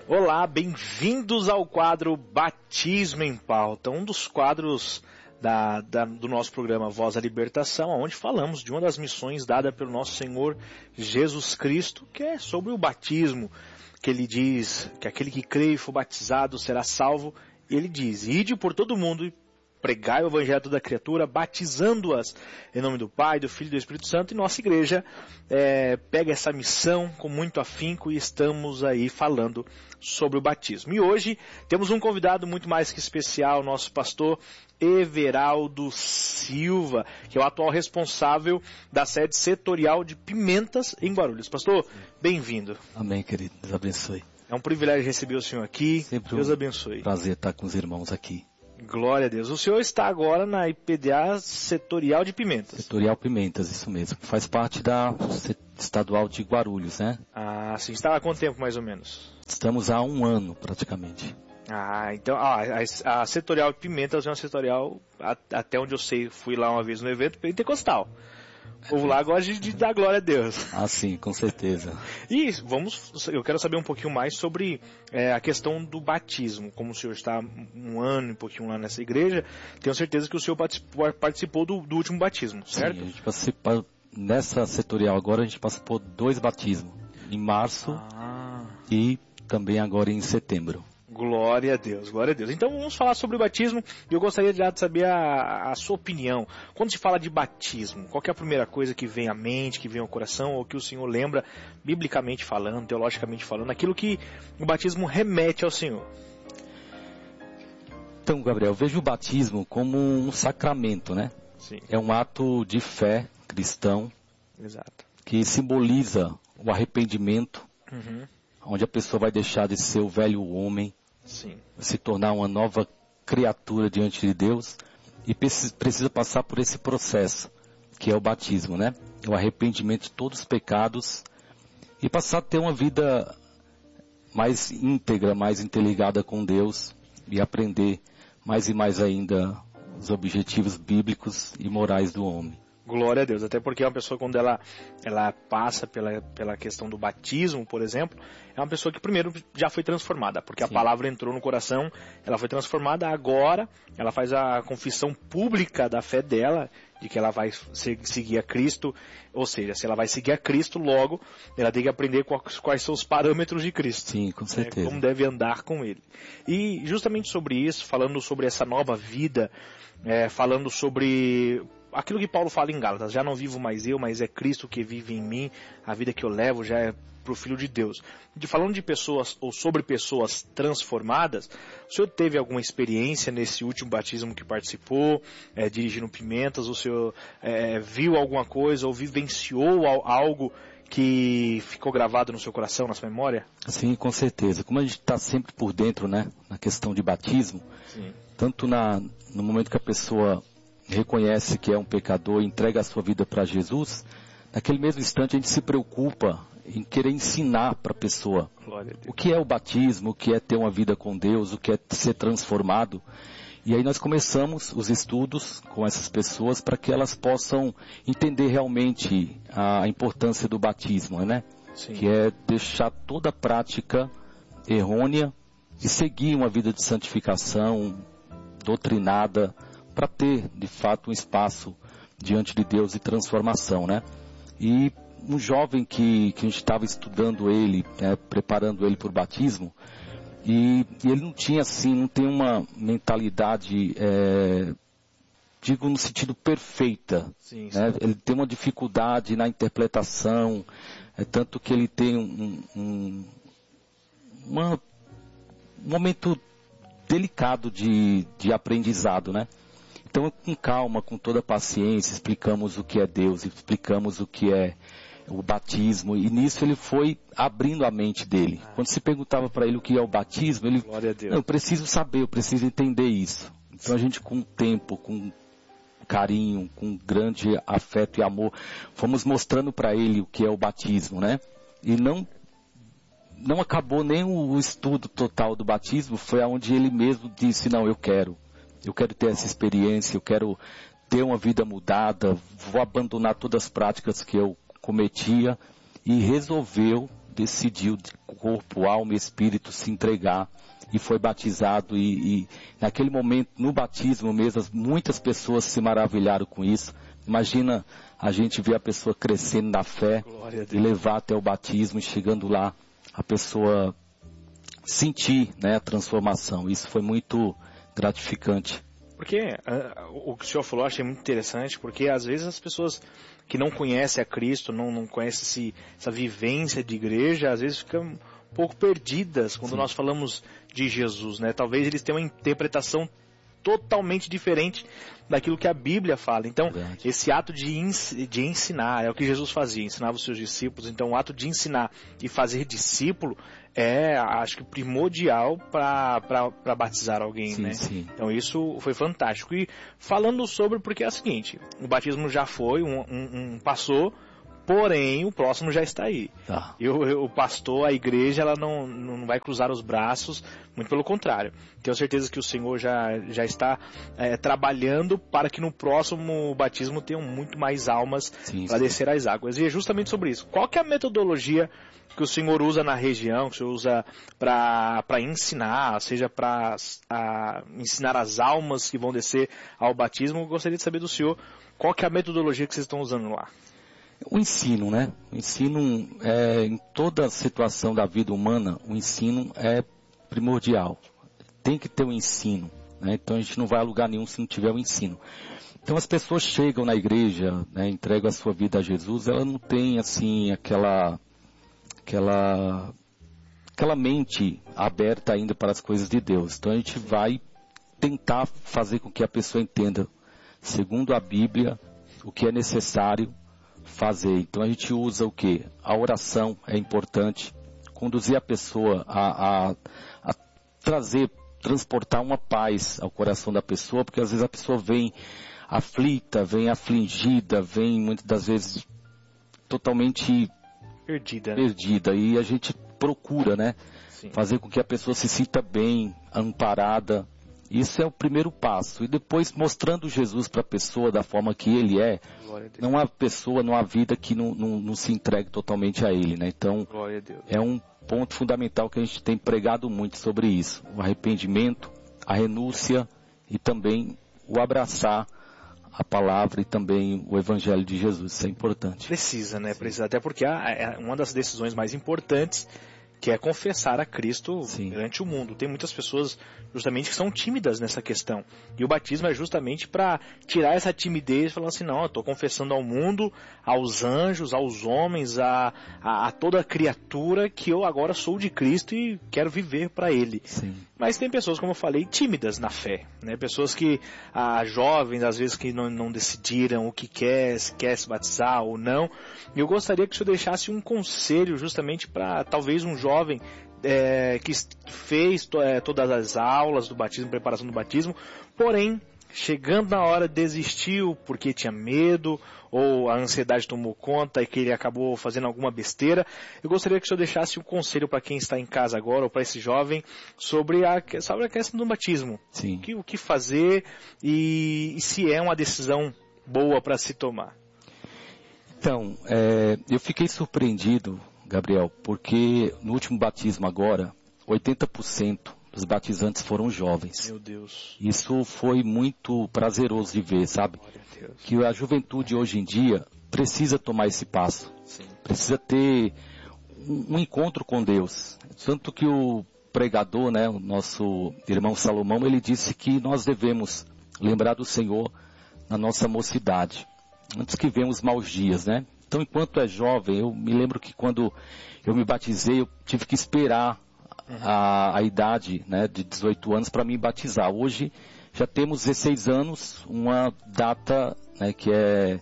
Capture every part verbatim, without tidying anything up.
Olá, bem-vindos ao quadro Batismo em Pauta, um dos quadros da, da, do nosso programa Voz da Libertação, onde falamos de uma das missões dada pelo nosso Senhor Jesus Cristo, que é sobre o batismo, que ele diz que aquele que crê e for batizado será salvo, e ele diz, ide por todo mundo e pregai o evangelho da criatura, batizando-as em nome do Pai, do Filho e do Espírito Santo, e nossa igreja é, pega essa missão com muito afinco e estamos aí falando sobre o batismo. E hoje temos um convidado muito mais que especial, nosso pastor Everaldo Silva, que é o atual responsável da sede setorial de Pimentas em Guarulhos. Pastor, bem-vindo. Amém, querido. Deus abençoe. É um privilégio receber o senhor aqui. Sempre Deus um abençoe. Prazer estar com os irmãos aqui. Glória a Deus. O senhor está agora na I P D A Setorial de Pimentas. Setorial Pimentas, isso mesmo. Faz parte da estadual de Guarulhos, né? Ah, sim. Está há quanto tempo, mais ou menos? Estamos há um ano, praticamente. Ah, então, ah, a, a Setorial de Pimentas é uma setorial, a, até onde eu sei, fui lá uma vez no evento, pentecostal. O povo lá gosta de, de dar glória a Deus. Ah, sim, com certeza. E vamos, eu quero saber um pouquinho mais sobre é, a questão do batismo. Como o senhor está um ano e um pouquinho lá nessa igreja, tenho certeza que o senhor participou, participou do, do último batismo, certo? Sim, a gente participa, nessa setorial agora a gente participou de dois batismos, em março ah. e também agora em setembro. Glória a Deus, glória a Deus. Então vamos falar sobre o batismo e eu gostaria de saber a, a sua opinião. Quando se fala de batismo, qual que é a primeira coisa que vem à mente, que vem ao coração, ou que o Senhor lembra, biblicamente falando, teologicamente falando, aquilo que o batismo remete ao Senhor? Então, Gabriel, eu vejo o batismo como um sacramento, né? Sim. É um ato de fé cristão. Exato. Que simboliza o arrependimento, uhum. onde a pessoa vai deixar de ser o velho homem, Sim. se tornar uma nova criatura diante de Deus e precisa passar por esse processo, que é o batismo, né? O arrependimento de todos os pecados e passar a ter uma vida mais íntegra, mais interligada com Deus e aprender mais e mais ainda os objetivos bíblicos e morais do homem. Glória a Deus, até porque uma pessoa quando ela, ela passa pela, pela questão do batismo, por exemplo, é uma pessoa que primeiro já foi transformada, porque Sim. a palavra entrou no coração, ela foi transformada, agora ela faz a confissão pública da fé dela, de que ela vai seguir a Cristo, ou seja, se ela vai seguir a Cristo, logo ela tem que aprender quais, quais são os parâmetros de Cristo. Sim, com certeza. Né, como deve andar com Ele. E justamente sobre isso, falando sobre essa nova vida, é, falando sobre aquilo que Paulo fala em Gálatas, já não vivo mais eu, mas é Cristo que vive em mim, a vida que eu levo já é para o Filho de Deus. De, falando de pessoas, ou sobre pessoas transformadas, o senhor teve alguma experiência nesse último batismo que participou, é, dirigindo Pimentas, o senhor é, viu alguma coisa, ou vivenciou algo que ficou gravado no seu coração, na sua memória? Sim, com certeza. Como a gente está sempre por dentro, né, na questão de batismo, Sim. tanto na, no momento que a pessoa reconhece que é um pecador e entrega a sua vida para Jesus, naquele mesmo instante a gente se preocupa em querer ensinar para a pessoa o que é o batismo, o que é ter uma vida com Deus, o que é ser transformado. E aí nós começamos os estudos com essas pessoas para que elas possam entender realmente a importância do batismo, né? Sim. Que é deixar toda a prática errônea e seguir uma vida de santificação doutrinada, para ter, de fato, um espaço diante de Deus de transformação, né? E um jovem que, que a gente estava estudando ele, né, preparando ele para o batismo, e, e ele não tinha assim, não tem uma mentalidade, é, digo no sentido perfeita, sim, né? sim. Ele tem uma dificuldade na interpretação, é, tanto que ele tem um, um, uma, um momento delicado de, de aprendizado, né? Então, com calma, com toda paciência, explicamos o que é Deus, explicamos o que é o batismo, e nisso ele foi abrindo a mente dele. Ah. Quando se perguntava para ele o que é o batismo, ele, Glória a Deus. Não, eu preciso saber, eu preciso entender isso. Então a gente, com tempo, com carinho, com grande afeto e amor, fomos mostrando para ele o que é o batismo, né? E não, não acabou nem o estudo total do batismo, foi aonde ele mesmo disse, não, eu quero. Eu quero ter essa experiência, eu quero ter uma vida mudada, vou abandonar todas as práticas que eu cometia, e resolveu, decidiu corpo, alma e espírito se entregar. E foi batizado e, e naquele momento, no batismo mesmo, muitas pessoas se maravilharam com isso. Imagina a gente ver a pessoa crescendo na fé e levar até o batismo e chegando lá, a pessoa sentir, né, a transformação. Isso foi muito gratificante. Porque uh, o que o senhor falou eu achei muito interessante, porque às vezes as pessoas que não conhecem a Cristo, não, não conhecem esse, essa vivência de igreja, às vezes ficam um pouco perdidas quando Sim. nós falamos de Jesus, né? Talvez eles tenham uma interpretação totalmente diferente daquilo que a Bíblia fala. Então, Verdade. esse ato de, ens- de ensinar, é o que Jesus fazia, ensinava os seus discípulos. Então, o ato de ensinar e fazer discípulo é, acho que, primordial para batizar alguém, sim, né? Sim. Então, isso foi fantástico. E falando sobre, porque é o seguinte, o batismo já foi, um, um, um passou, porém, o próximo já está aí. Tá. E o, o pastor, a igreja, ela não, não vai cruzar os braços, muito pelo contrário. Tenho certeza que o Senhor já, já está é, trabalhando para que no próximo batismo tenham muito mais almas para descer as águas. E é justamente sobre isso. Qual que é a metodologia que o Senhor usa na região, que o Senhor usa para ensinar, seja para ensinar as almas que vão descer ao batismo? Eu gostaria de saber do Senhor qual que é a metodologia que vocês estão usando lá. O ensino, né? O ensino, é, em toda situação da vida humana, o ensino é primordial. Tem que ter o ensino, né? Então a gente não vai a lugar nenhum se não tiver o ensino. Então as pessoas chegam na igreja, né, entregam a sua vida a Jesus, ela não tem assim aquela, aquela, aquela mente aberta ainda para as coisas de Deus. Então a gente vai tentar fazer com que a pessoa entenda, segundo a Bíblia, o que é necessário fazer. Então a gente usa o que? A oração é importante, conduzir a pessoa a, a, a trazer, transportar uma paz ao coração da pessoa, porque às vezes a pessoa vem aflita, vem afligida, vem muitas das vezes totalmente perdida, perdida. E a gente procura, né, Sim. fazer com que a pessoa se sinta bem, amparada. Isso é o primeiro passo. E depois mostrando Jesus para a pessoa da forma que ele é, não há pessoa, não há vida que não, não, não se entregue totalmente a ele, né? Então, é um ponto fundamental que a gente tem pregado muito sobre isso. O arrependimento, a renúncia e também o abraçar a palavra e também o evangelho de Jesus. Isso é importante. Precisa, né? Precisa. Até porque é uma das decisões mais importantes, que é confessar a Cristo Sim. perante o mundo. Tem muitas pessoas justamente que são tímidas nessa questão. E o batismo é justamente para tirar essa timidez e falar assim, não, eu estou confessando ao mundo, aos anjos, aos homens, a, a, a toda criatura que eu agora sou de Cristo e quero viver para Ele. Sim. Mas tem pessoas, como eu falei, tímidas na fé, né? Pessoas que, ah, jovens, às vezes que não, não decidiram o que quer, se quer se batizar ou não. E eu gostaria que o senhor deixasse um conselho justamente para talvez um jovem é, que fez to, é, todas as aulas do batismo, preparação do batismo, porém, chegando na hora desistiu porque tinha medo, ou a ansiedade tomou conta e que ele acabou fazendo alguma besteira. Eu gostaria que o senhor deixasse um conselho para quem está em casa agora, ou para esse jovem, sobre a, sobre a questão do batismo. Sim. O que, o que fazer e, e se é uma decisão boa para se tomar. Então, é, eu fiquei surpreendido, Gabriel, porque no último batismo agora, oitenta por cento dos batizantes foram jovens. Meu Deus. Isso foi muito prazeroso de ver, sabe? Que a juventude hoje em dia precisa tomar esse passo. Sim. Precisa ter um, um encontro com Deus. Tanto que o pregador, né, o nosso irmão Salomão, ele disse que nós devemos lembrar do Senhor na nossa mocidade, antes que venham os maus dias, né? Então, enquanto é jovem, eu me lembro que quando eu me batizei, eu tive que esperar a, a idade, né, de dezoito anos para me batizar. Hoje já temos dezesseis anos, uma data, né, que é,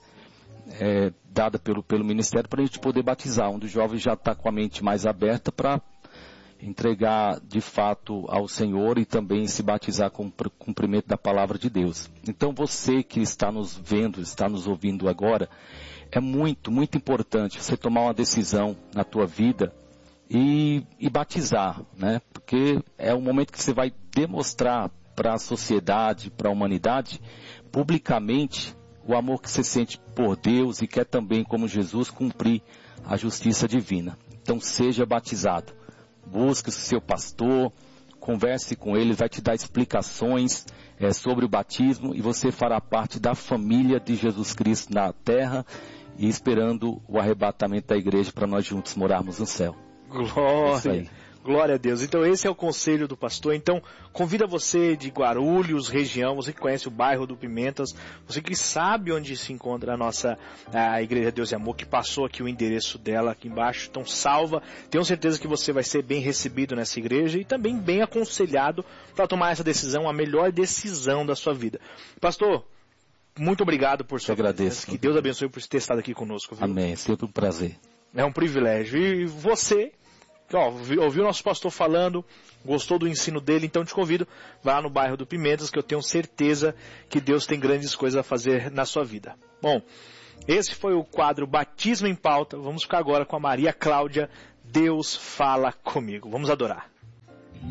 é dada pelo, pelo Ministério para a gente poder batizar, onde o jovem já está com a mente mais aberta para entregar de fato ao Senhor e também se batizar com o cumprimento da palavra de Deus. Então você que está nos vendo, está nos ouvindo agora, é muito, muito importante você tomar uma decisão na tua vida e, e batizar, né? Porque é o momento que você vai demonstrar para a sociedade, para a humanidade, publicamente, o amor que você sente por Deus e quer também, como Jesus, cumprir a justiça divina. Então seja batizado. busque o seu pastor, converse com ele, vai te dar explicações é, sobre o batismo e você fará parte da família de Jesus Cristo na terra e esperando o arrebatamento da igreja para nós juntos morarmos no céu. Glória! Glória a Deus. Então esse é o conselho do pastor. Então convida você de Guarulhos, região, você que conhece o bairro do Pimentas, você que sabe onde se encontra a nossa a Igreja Deus e Amor, que passou aqui o endereço dela aqui embaixo. Então salva, tenho certeza que você vai ser bem recebido nessa igreja e também bem aconselhado para tomar essa decisão, a melhor decisão da sua vida. Pastor, muito obrigado por sua presença. Que Deus abençoe por ter estado aqui conosco. Viu? Amém, sempre um prazer. É um privilégio. E você... Ó, ouviu o nosso pastor falando, gostou do ensino dele, então te convido, vá lá no bairro do Pimentas, que eu tenho certeza que Deus tem grandes coisas a fazer na sua vida. Bom, esse foi o quadro Batismo em Pauta. Vamos ficar agora com a Maria Cláudia, Deus Fala Comigo. Vamos adorar.